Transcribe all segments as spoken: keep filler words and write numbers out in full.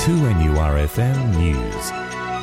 two N U R F M News.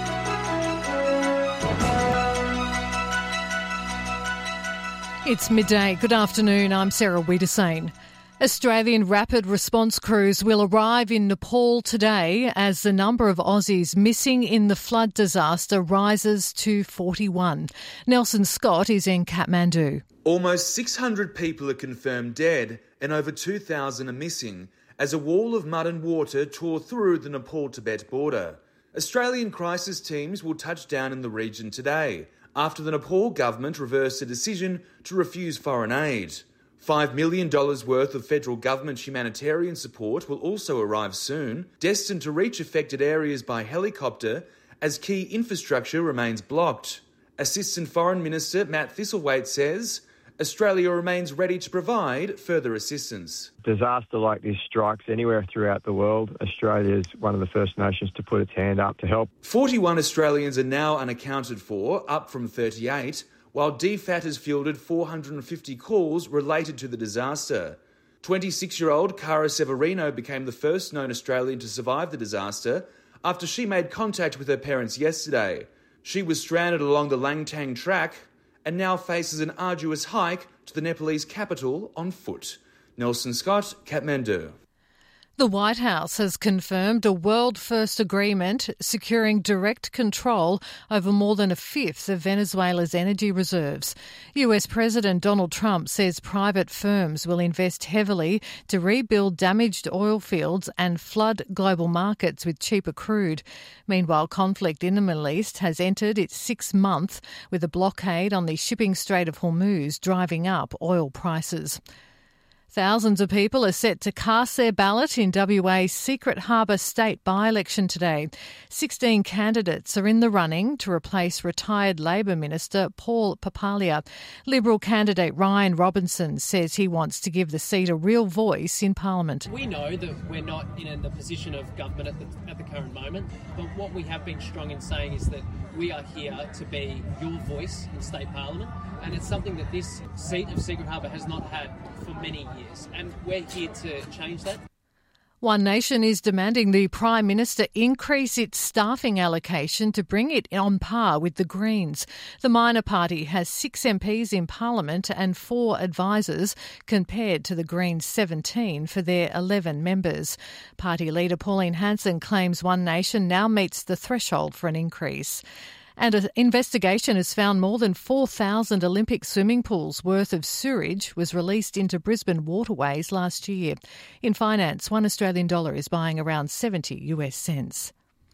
It's midday. Good afternoon. I'm Sarah Wiedersane. Australian rapid response crews will arrive in Nepal today as the number of Aussies missing in the flood disaster rises to forty-one. Nelson Scott is in Kathmandu. Almost six hundred people are confirmed dead and over two thousand are missing as a wall of mud and water tore through the Nepal-Tibet border. Australian crisis teams will touch down in the region today after the Nepal government reversed a decision to refuse foreign aid. five million dollars worth of federal government humanitarian support will also arrive soon, destined to reach affected areas by helicopter as key infrastructure remains blocked. Assistant Foreign Minister Matt Thistlethwaite says Australia remains ready to provide further assistance. Disaster like this strikes anywhere throughout the world. Australia is one of the first nations to put its hand up to help. forty-one Australians are now unaccounted for, up from thirty-eight, while D F A T has fielded four hundred fifty calls related to the disaster. twenty-six-year-old Cara Severino became the first known Australian to survive the disaster after she made contact with her parents yesterday. She was stranded along the Langtang track and now faces an arduous hike to the Nepalese capital on foot. Nelson Scott, Kathmandu. The White House has confirmed a world-first agreement securing direct control over more than a fifth of Venezuela's energy reserves. U S President Donald Trump says private firms will invest heavily to rebuild damaged oil fields and flood global markets with cheaper crude. Meanwhile, conflict in the Middle East has entered its sixth month, with a blockade on the shipping Strait of Hormuz driving up oil prices. Thousands of people are set to cast their ballot in W A's Secret Harbour state by-election today. Sixteen candidates are in the running to replace retired Labor Minister Paul Papalia. Liberal candidate Ryan Robinson says he wants to give the seat a real voice in Parliament. We know that we're not in the position of government at the, at the current moment, but what we have been strong in saying is that we are here to be your voice in state Parliament, and it's something that this seat of Secret Harbour has not had for many years, and we're here to change that. One Nation is demanding the Prime Minister increase its staffing allocation to bring it on par with the Greens. The minor party has six M Ps in Parliament and four advisors, compared to the Greens' seventeen for their eleven members. Party leader Pauline Hanson claims One Nation now meets the threshold for an increase. And an investigation has found more than four thousand Olympic swimming pools worth of sewage was released into Brisbane waterways last year. In finance, one Australian dollar is buying around seventy U S cents.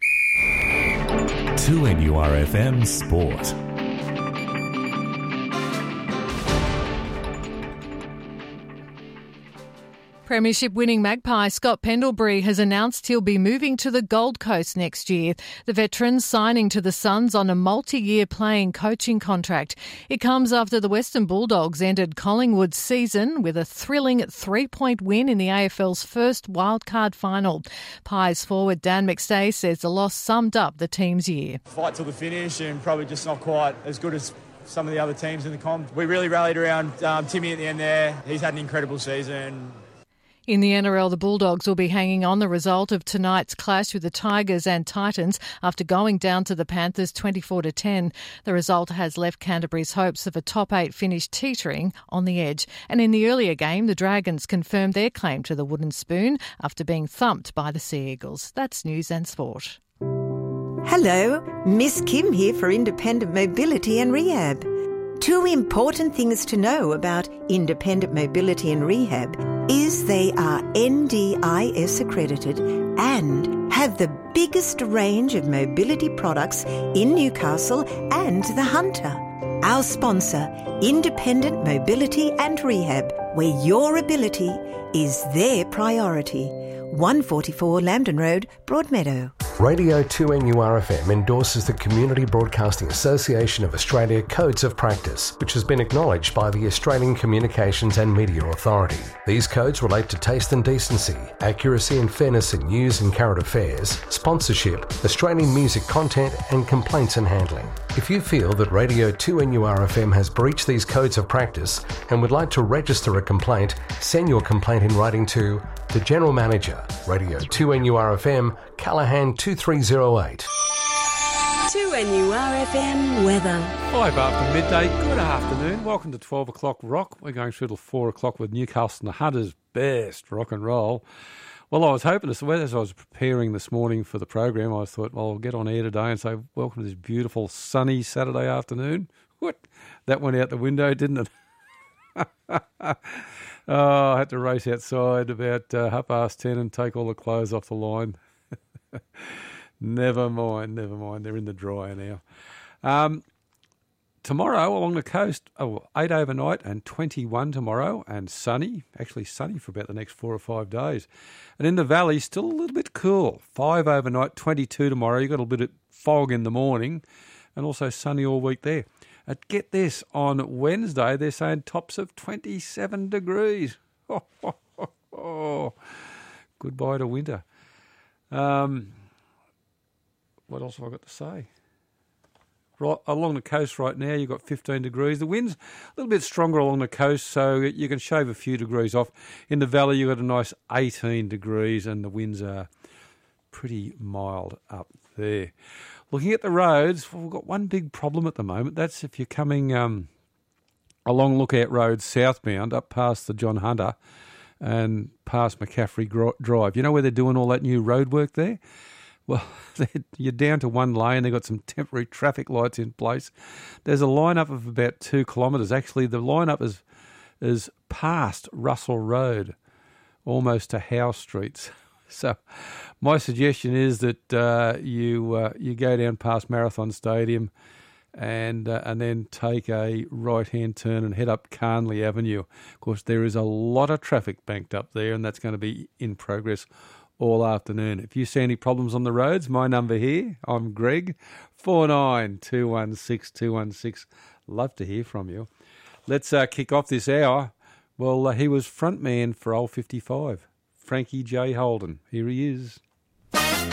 two N U R F M Sport. Premiership-winning Magpie Scott Pendlebury has announced he'll be moving to the Gold Coast next year. The veteran signing to the Suns on a multi-year playing coaching contract. It comes after the Western Bulldogs ended Collingwood's season with a thrilling three-point win in the A F L's first wildcard final. Pies forward Dan McStay says the loss summed up the team's year. Fight till the finish and probably just not quite as good as some of the other teams in the comp. We really rallied around um, Timmy at the end there. He's had an incredible season. In the N R L, the Bulldogs will be hanging on the result of tonight's clash with the Tigers and Titans after going down to the Panthers twenty-four to ten. The result has left Canterbury's hopes of a top eight finish teetering on the edge. And in the earlier game, the Dragons confirmed their claim to the wooden spoon after being thumped by the Sea Eagles. That's News and Sport. Hello, Miss Kim here for Independent Mobility and Rehab. Two important things to know about Independent Mobility and Rehab is they are N D I S accredited and have the biggest range of mobility products in Newcastle and the Hunter. Our sponsor, Independent Mobility and Rehab, where your ability is their priority. one forty-four Lambton Road, Broadmeadow. Radio two N U R F M endorses the Community Broadcasting Association of Australia Codes of Practice, which has been acknowledged by the Australian Communications and Media Authority. These codes relate to taste and decency, accuracy and fairness in news and current affairs, sponsorship, Australian music content and complaints and handling. If you feel that Radio two N U R F M has breached these codes of practice and would like to register a complaint, send your complaint in writing to to General Manager, Radio two N U R F M, Callaghan two three oh eight. two N U R F M weather. Five after midday, good afternoon. Welcome to twelve o'clock rock. We're going through till four o'clock with Newcastle and the Hunters' best rock and roll. Well, I was hoping to, as I was preparing this morning for the program, I thought, well, I'll get on air today and say, welcome to this beautiful sunny Saturday afternoon. What? That went out the window, didn't it? Oh, I had to race outside about uh, half past ten and take all the clothes off the line. Never mind, never mind. They're in the dryer now. Um, tomorrow along the coast, oh, eight overnight and twenty-one tomorrow, and sunny. Actually sunny for about the next four or five days. And in the valley, still a little bit cool. Five overnight, twenty-two tomorrow. You've got a little bit of fog in the morning, and also sunny all week there. And get this, on Wednesday, they're saying tops of twenty-seven degrees. Oh, oh, oh, oh. Goodbye to winter. Um, what else have I got to say? Right along the coast right now, you've got fifteen degrees. The wind's a little bit stronger along the coast, so you can shave a few degrees off. In the valley, you've got a nice eighteen degrees, and the winds are pretty mild up there. Looking at the roads, well, we've got one big problem at the moment. That's if you're coming um, along Lookout Road southbound, up past the John Hunter and past McCaffrey Drive. You know where they're doing all that new road work there? Well, you're down to one lane. They've got some temporary traffic lights in place. There's a lineup of about two kilometres. Actually, the lineup is is past Russell Road, almost to Howe Street. So my suggestion is that uh, you uh, you go down past Marathon Stadium and uh, and then take a right-hand turn and head up Carnley Avenue. Of course, there is a lot of traffic banked up there, and that's going to be in progress all afternoon. If you see any problems on the roads, my number here, I'm Greg, four nine two one six two one six. Love to hear from you. Let's uh, kick off this hour. Well, uh, he was frontman for Old fifty-five. Frankie J. Holden. Here he is.